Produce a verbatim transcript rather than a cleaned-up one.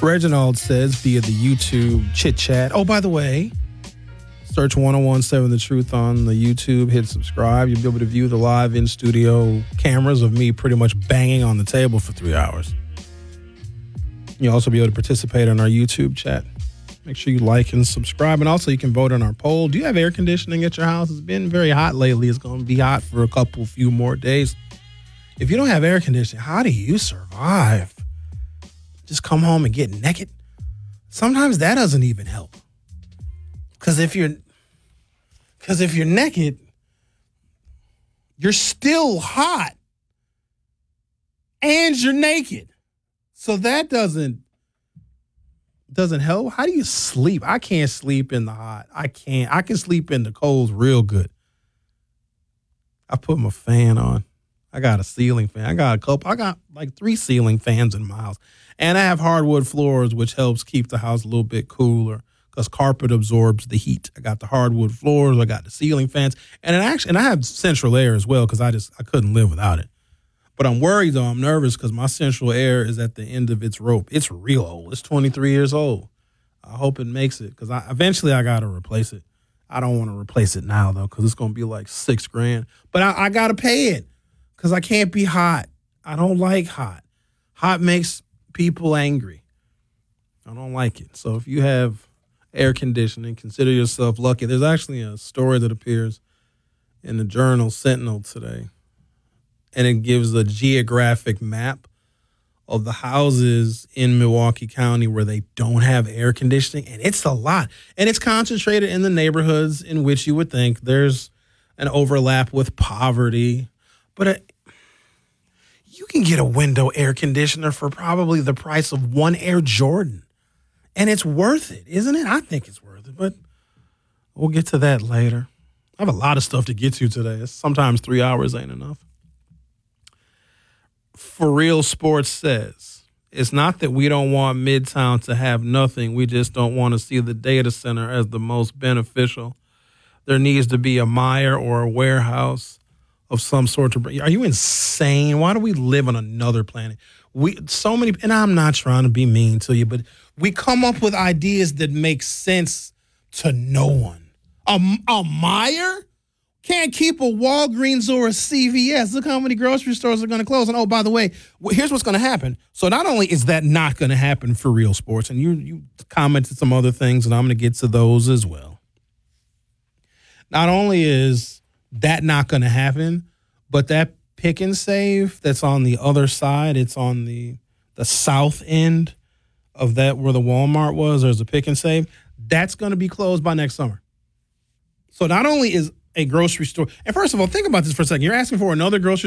Reginald says via the YouTube chit chat. Oh, by the way, search ten seventeen The Truth on the YouTube. Hit subscribe. You'll be able to view the live in studio cameras of me pretty much banging on the table for three hours. You'll also be able to participate in our YouTube chat. Make sure you like and subscribe. And also you can vote on our poll. Do you have air conditioning at your house? It's been very hot lately. It's going to be hot for a couple, few more days. If you don't have air conditioning, how do you survive? Just come home and get naked? Sometimes that doesn't even help. Because if you're, because if you're naked, you're still hot. And you're naked. So that doesn't, doesn't help. How do you sleep? I can't sleep in the hot. I can't. I can sleep in the cold real good. I put my fan on. I got a ceiling fan. I got a couple. I got like three ceiling fans in my house. And I have hardwood floors, which helps keep the house a little bit cooler because carpet absorbs the heat. I got the hardwood floors. I got the ceiling fans. And it actually, and I have central air as well because I just, I couldn't live without it. But I'm worried, though. I'm nervous because my central air is at the end of its rope. It's real old. It's twenty-three years old. I hope it makes it because I, eventually I got to replace it. I don't want to replace it now, though, because it's going to be like six grand. But I, I got to pay it because I can't be hot. I don't like hot. Hot makes people angry. I don't like it. So if you have air conditioning, consider yourself lucky. There's actually a story that appears in the journal Sentinel today. And it gives a geographic map of the houses in Milwaukee County where they don't have air conditioning. And it's a lot. And it's concentrated in the neighborhoods in which you would think there's an overlap with poverty. But it, you can get a window air conditioner for probably the price of one Air Jordan. And it's worth it, isn't it? I think it's worth it. But we'll get to that later. I have a lot of stuff to get to today. Sometimes three hours ain't enough. For Real Sports says, it's not that we don't want Midtown to have nothing. We just don't want to see the data center as the most beneficial. There needs to be a Meijer or a warehouse of some sort. To, are you insane? Why do we live on another planet? We so many, and I'm not trying to be mean to you, but we come up with ideas that make sense to no one. A, a Meijer? Can't keep a Walgreens or a C V S. Look how many grocery stores are going to close. And, oh, by the way, here's what's going to happen. So not only is that not going to happen for Real Sports, and you, you commented some other things, and I'm going to get to those as well. Not only is that not going to happen, but that Pick and Save that's on the other side, it's on the the south end of that where the Walmart was, there's a Pick and Save, that's going to be closed by next summer. So not only is a grocery store. And first of all, think about this for a second. You're asking for another grocery